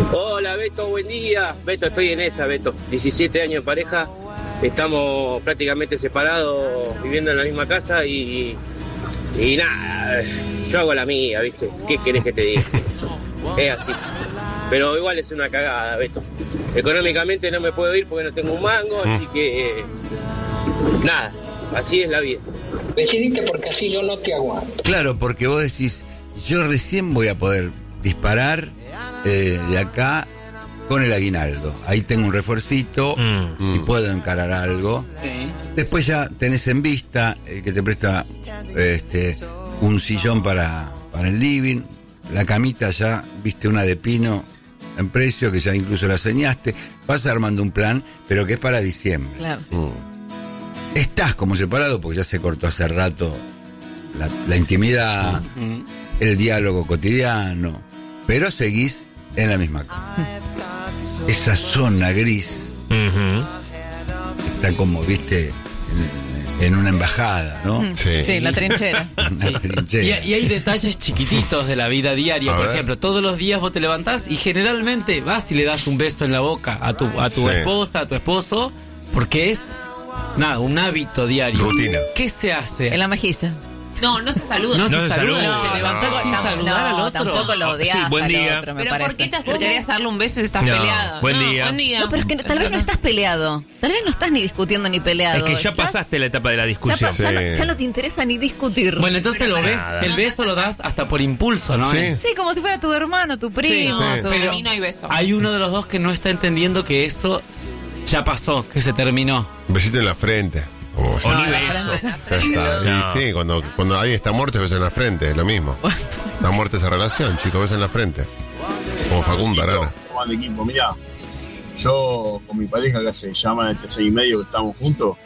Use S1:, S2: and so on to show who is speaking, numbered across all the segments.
S1: Hola Beto, buen día. Beto, estoy en esa, Beto. 17 años de pareja, estamos prácticamente separados, viviendo en la misma casa y nada, yo hago la mía, ¿viste? ¿Qué querés que te diga? Es así. Pero igual es una cagada, Beto. Económicamente no me puedo ir porque no tengo un mango, así que nada, así es la vida.
S2: Decidiste porque así yo no te aguanto.
S3: Claro, porque vos decís, yo recién voy a poder disparar de acá con el aguinaldo. Ahí tengo un refuercito y puedo encarar algo. Sí. Después ya tenés en vista el que te presta un sillón para el living. La camita ya, viste, una de pino en precio, que ya incluso la señaste. Vas armando un plan, pero que es para diciembre.
S4: Claro.
S3: Estás como separado porque ya se cortó hace rato la intimidad, el diálogo cotidiano, pero seguís en la misma casa. Esa zona gris está como, viste, en una embajada, ¿no?
S4: Sí, la trinchera.
S5: Y hay detalles chiquititos de la vida diaria. Por ejemplo, todos los días vos te levantás y generalmente vas y le das un beso en la boca a tu esposa, a tu esposo, porque es un hábito diario.
S6: Rutina.
S5: ¿Qué se hace?
S4: En la mejilla.
S7: No se saluda.
S5: No se saluda.
S4: No,
S5: te levantás sin saludar al otro.
S4: Tampoco lo odias.
S8: Sí, buen día.
S4: Al otro, me
S7: Pero
S4: parece.
S7: ¿por qué te acercarías a darle un beso si estás peleado?
S8: Buen día.
S7: Buen día.
S4: No, pero es que tal vez no estás peleado. Tal vez no estás ni discutiendo ni peleado.
S8: Es que ya pasaste la etapa de la discusión.
S4: Ya no te interesa ni discutir.
S5: Bueno, entonces lo ves, el beso lo das hasta por impulso, ¿no?
S4: Sí, como si fuera tu hermano, tu primo.
S7: Pero a mí no hay beso.
S5: Hay uno de los dos que no está entendiendo que eso ya pasó, que se terminó.
S6: Un besito en la frente.
S8: O ni beso.
S6: Ya está. Y sí, cuando alguien está muerto, beso en la frente, es lo mismo. Está muerta esa relación, chicos, beso en la frente. Como Facundo Arana.
S9: Al equipo, mirá, yo con mi pareja que hace ya más de 3 años y medio que estamos juntos,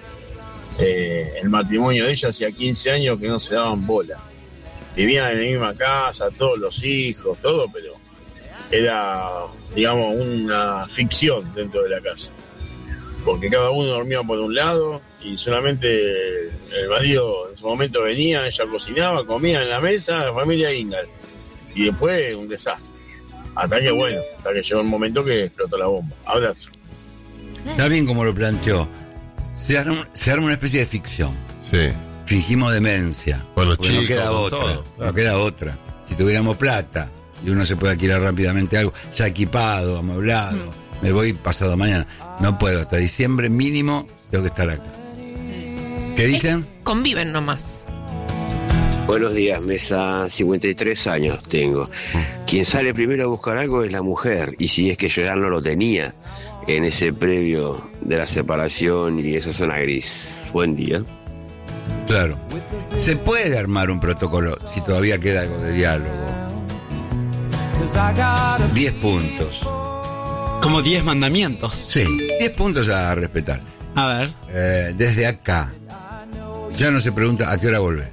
S9: el matrimonio de ella hacía 15 años que no se daban bola. Vivían en la misma casa, todos los hijos, todo, pero era, digamos, una ficción dentro de la casa. Porque cada uno dormía por un lado y solamente el marido en su momento venía, ella cocinaba, comía en la mesa, la familia Ingal. Y después un desastre. Hasta que llegó un momento que explotó la bomba. Abrazo.
S3: Está bien como lo planteó. Se arma una especie de ficción.
S6: Sí.
S3: Fingimos demencia.
S6: Con los chicos,
S3: no queda
S6: con
S3: otra.
S6: todo, claro.
S3: No queda otra. Si tuviéramos plata y uno se puede alquilar rápidamente algo, ya equipado, amueblado, me voy pasado mañana. No puedo, hasta diciembre mínimo tengo que estar acá. ¿Qué dicen?
S7: Conviven nomás.
S1: Buenos días, mesa. 53 años tengo. Quien sale primero a buscar algo es la mujer, y si es que yo ya no lo tenía en ese previo de la separación y esa zona gris. Buen día.
S3: Claro. Se puede armar un protocolo si todavía queda algo de diálogo. 10 puntos.
S5: Como 10 mandamientos.
S3: Sí, 10 puntos a respetar.
S5: A ver.
S3: Desde acá, ya no se pregunta a qué hora volver.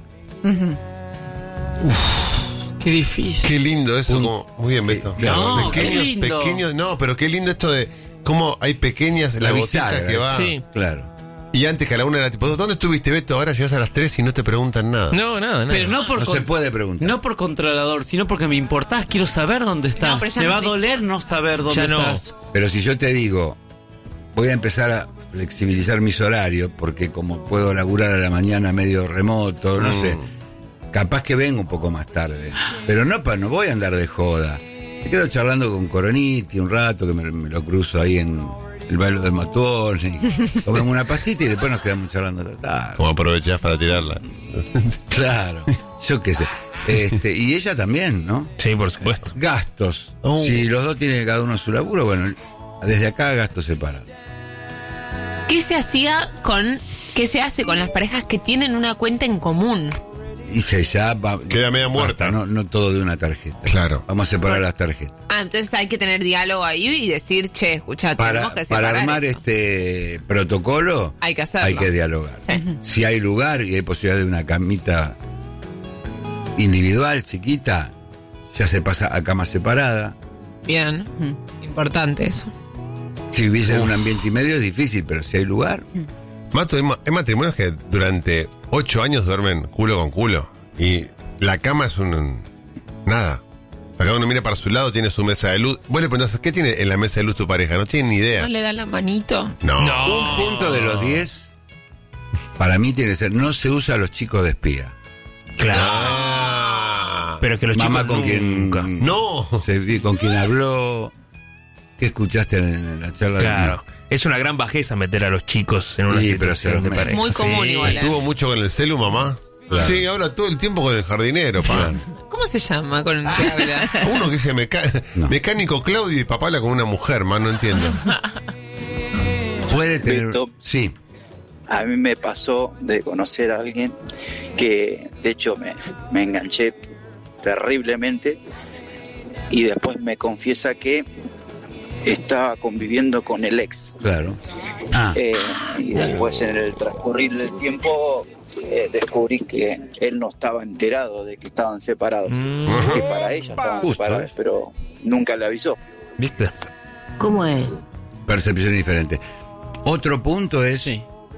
S5: Qué difícil.
S6: Qué lindo eso. Muy bien, Beto.
S5: No, qué lindo.
S6: Pequeños, no, pero qué lindo esto de cómo hay pequeñas, la gotita que va.
S8: Sí.
S3: Claro.
S6: Y antes que a la 1 era tipo, ¿dónde estuviste, Beto? Ahora llegas a las 3 y no te preguntan nada.
S8: No, nada.
S5: Pero no
S3: se puede preguntar.
S5: No por controlador, sino porque me importás, quiero saber dónde estás.
S7: pero ya
S5: me
S7: no
S5: va a doler no saber dónde estás.
S3: Pero si yo te digo, voy a empezar a flexibilizar mis horarios, porque como puedo laburar a la mañana medio remoto, no sé, capaz que vengo un poco más tarde. Pero no voy a andar de joda. Me quedo charlando con Coroniti un rato, que me lo cruzo ahí en el baile del matón, y comemos una pastita y después nos quedamos charlando hasta tarde.
S6: Como aprovechás para tirarla.
S3: Claro, yo qué sé. Y ella también, ¿no?
S8: Sí, por supuesto.
S3: Gastos. Si los dos tienen cada uno su laburo, bueno, desde acá gastos separados.
S7: ¿Qué se hace con las parejas que tienen una cuenta en común?
S3: Y ya va,
S6: queda media muerta.
S3: No todo de una tarjeta.
S6: Claro.
S3: Vamos a separar las tarjetas.
S7: Entonces hay que tener diálogo ahí y decir, che, escuchá, tenemos que separar
S3: para armar
S7: esto.
S3: este protocolo
S7: Hay que hacerlo.
S3: hay que dialogar. Sí. Si hay lugar y hay posibilidad de una camita individual, chiquita, ya se pasa a cama separada.
S7: Bien, importante eso.
S3: Si vivís en un ambiente y medio es difícil, pero si hay lugar.
S6: Mato, hay matrimonios que durante 8 años duermen culo con culo. Y la cama es nada. Cada uno mira para su lado, tiene su mesa de luz. Vos le preguntás, ¿qué tiene en la mesa de luz tu pareja? No tiene ni idea.
S7: ¿No le da la manito?
S6: No.
S3: Un punto de los 10, para mí tiene que ser, no se usa a los chicos de espía.
S6: Claro.
S8: Pero que los
S3: Mamá
S8: chicos
S3: con
S8: nunca.
S3: quien
S6: No.
S3: con quien habló. ¿Qué escuchaste en la charla?
S8: Claro. Es una gran bajeza meter a los chicos en una
S3: Sí, pero
S8: situación
S3: se
S8: de
S3: los
S8: pareja.
S7: Muy común
S8: Sí.
S7: igual.
S6: ¿Estuvo mucho con el celu, mamá?
S3: Claro.
S6: Sí, habla todo el tiempo con el jardinero, pa.
S7: ¿Cómo se llama con el que habla?
S6: Uno que dice
S3: No.
S6: mecánico Claudio y papá habla con una mujer, man, no entiendo.
S3: Puede tener.
S10: Beto.
S3: Sí.
S10: A mí me pasó de conocer a alguien que, de hecho, me enganché terriblemente y después me confiesa que estaba conviviendo con el ex.
S3: Claro.
S10: Y después en el transcurrir del tiempo descubrí que él no estaba enterado de que estaban separados, que para ella estaban
S3: Justo,
S10: separados, pero nunca le avisó.
S8: ¿Viste?
S11: ¿Cómo es?
S3: Percepción diferente. Otro punto es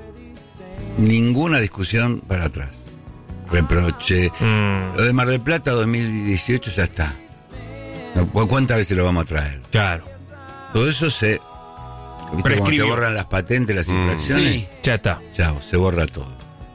S3: ninguna discusión para atrás. Reproche. Lo de Mar del Plata 2018 ya está. ¿Cuántas veces lo vamos a traer?
S8: Claro.
S3: Todo eso se... ¿viste? Cuando te
S8: Prescribió.
S3: borran las patentes, las infracciones.
S5: Sí.
S8: Ya está.
S3: Chao, se borra todo.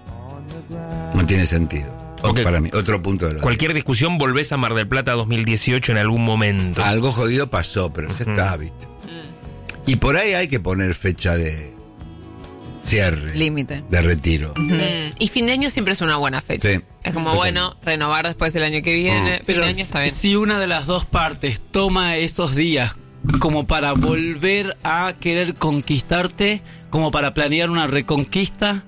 S3: No tiene sentido.
S8: Ok.
S3: Para mí, otro punto de la
S8: Cualquier discusión volvés a Mar del Plata 2018 en algún momento.
S3: Algo jodido pasó, pero ya está, ¿viste? Y por ahí hay que poner fecha de cierre.
S4: Límite.
S3: De retiro.
S7: Y fin de año siempre es una buena fecha.
S3: Sí.
S7: Es como, bueno, renovar después del año que viene. Fin
S5: Pero
S7: de año está bien.
S5: si una de las dos partes toma esos días como para volver a querer conquistarte, como para planear una reconquista,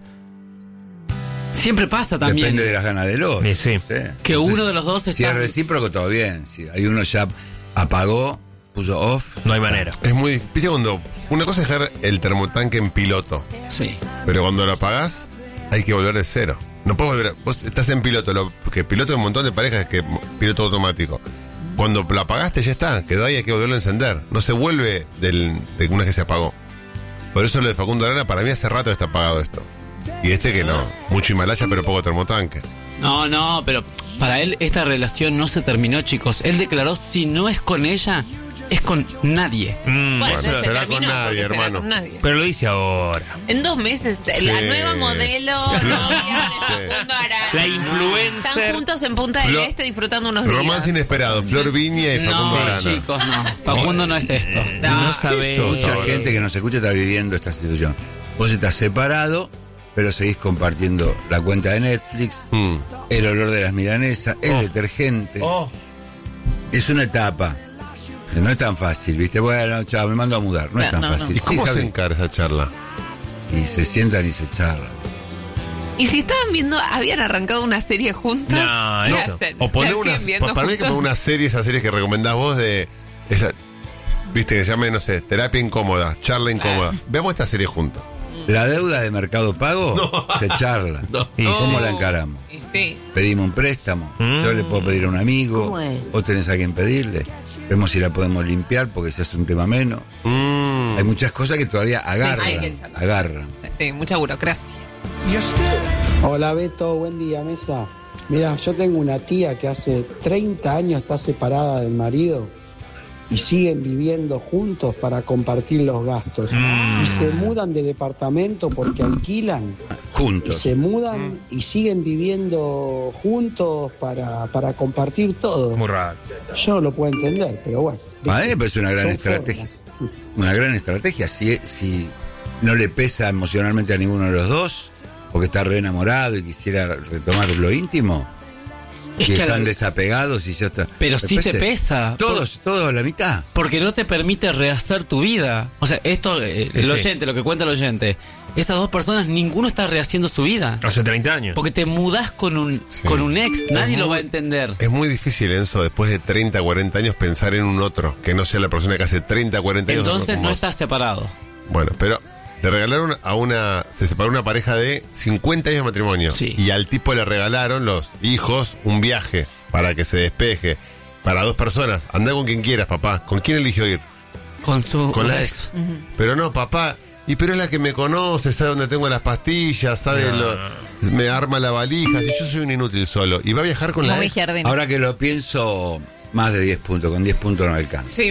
S5: siempre pasa también.
S3: Depende de las ganas del otro.
S8: Sí.
S5: Que uno de los dos
S3: Si
S5: está...
S3: es recíproco, todo bien. Si hay uno ya apagó, puso off.
S8: No hay manera.
S6: Es muy difícil cuando... Una cosa es dejar el termotanque en piloto,
S5: Sí.
S6: pero cuando lo apagás, hay que volver de cero. No puedes volver... Vos estás en piloto, porque piloto de un montón de parejas es que piloto automático. Cuando lo apagaste ya está, quedó ahí, hay que volverlo a encender. No se vuelve de una vez que se apagó. Por eso lo de Facundo Arana, para mí hace rato está apagado esto. Y que no, mucho Himalaya pero poco termotanque.
S5: No, pero para él esta relación no se terminó, chicos. Él declaró, si no es con ella, es con nadie.
S7: Bueno,
S6: Bueno,
S7: se
S6: será
S7: terminó,
S6: con nadie,
S7: porque será
S6: hermano.
S7: con nadie.
S8: Pero lo dice ahora.
S7: En 2 meses, la
S6: Sí.
S7: nueva modelo novia de Facundo Arana.
S8: La influencer.
S7: Están juntos en Punta del
S6: Flor-
S7: Este disfrutando unos días.
S6: Romance inesperado, Flor Viña y Facundo
S5: No,
S6: Arana.
S5: chicos, no. Facundo no es esto.
S8: No sabés.
S3: Mucha
S6: ahora?
S3: gente que nos escucha está viviendo esta situación. Vos estás separado, pero seguís compartiendo la cuenta de Netflix, el olor de las milanesas, el detergente. Es una etapa. No es tan fácil, ¿viste? Bueno, chao, me mando a mudar. No es tan
S4: No, no.
S3: fácil.
S6: ¿Y cómo
S3: Sí,
S6: se
S3: Javi.
S6: encara esa charla?
S3: Y se sientan y se charlan.
S7: Y si estaban viendo, habían arrancado una serie juntos.
S8: No,
S7: ¿qué
S8: eso.
S7: hacen?
S6: O poner
S7: ¿La
S6: una...
S7: siguen viendo
S6: Para mí hay que
S7: juntos?
S6: poner una serie, esas series que recomendás vos de... Esa, viste, que se llame, no sé, terapia incómoda, charla incómoda. Veamos esta serie juntos.
S3: La deuda de Mercado Pago se charla. ¿Cómo la encaramos?
S7: Y sí.
S3: Pedimos un préstamo. Yo le puedo pedir a un amigo.
S11: ¿Cómo es?
S3: Vos tenés a quien pedirle. Vemos si la podemos limpiar porque se hace un tema menos. Hay muchas cosas que todavía agarran.
S7: hay que charlar.
S3: Agarran.
S7: Sí, mucha burocracia.
S12: Hola Beto, buen día mesa. Mira, yo tengo una tía que hace 30 años está separada del marido y siguen viviendo juntos para compartir los gastos. Y se mudan de departamento porque alquilan. Y
S3: Juntos.
S12: se mudan y siguen viviendo juntos para compartir todo.
S8: Muy raro.
S12: Yo no lo puedo entender, pero bueno.
S3: A mí me parece una gran
S12: Son
S3: estrategia.
S12: formas.
S3: Una gran estrategia. Si no le pesa emocionalmente a ninguno de los dos, porque está re enamorado y quisiera retomar lo íntimo,
S5: Es
S3: y
S5: que
S3: están
S5: al-
S3: desapegados y ya está.
S5: Pero sí te pesa.
S3: Todos a la mitad.
S5: Porque no te permite rehacer tu vida. O sea, esto, el
S8: Sí.
S5: oyente, lo que cuenta el oyente. Esas dos personas, ninguno está rehaciendo su vida.
S8: Hace 30 años.
S5: Porque te mudás con un ex, nadie lo va a entender.
S6: Es muy difícil, Enzo, después de 30, 40 años, pensar en un otro, que no sea la persona que hace 30, 40 años.
S5: Entonces
S6: con
S5: no
S6: vos.
S5: estás separado.
S6: Bueno, pero le regalaron se separó una pareja de 50 años de matrimonio.
S5: Sí.
S6: Y al tipo le regalaron los hijos un viaje para que se despeje. Para 2 personas. Andá con quien quieras, papá. ¿Con quién eligió ir? Con la ex. Pero no, papá. Pero es la que me conoce, sabe dónde tengo las pastillas, sabe me arma la valija. Si yo soy un inútil solo. Y va a viajar con la
S4: Muy
S6: ex.
S4: jardín.
S3: Ahora que lo pienso, más de 10 puntos. Con 10 puntos no alcanza.
S7: Sí,